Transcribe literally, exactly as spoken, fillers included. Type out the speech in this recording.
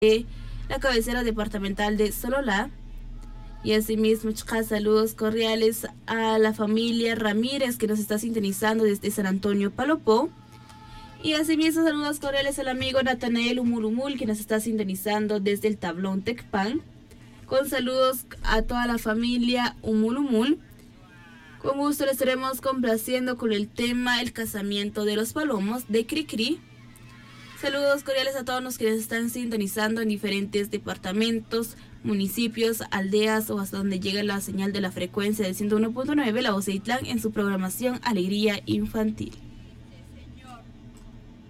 la cabecera departamental de Sololá. Y asimismo, chicas, saludos cordiales a la familia Ramírez que nos está sintonizando desde San Antonio, Palopó. Y asimismo, saludos cordiales al amigo Natanael Umulumul que nos está sintonizando desde el Tablón Tecpan. Con saludos a toda la familia Umulumul. Con gusto les estaremos complaciendo con el tema El casamiento de los palomos de Cricri. Saludos cordiales a todos los que nos están sintonizando en diferentes departamentos, municipios, aldeas o hasta donde llega la señal de la frecuencia de ciento uno punto nueve, la voz de Itlán, en su programación Alegría Infantil.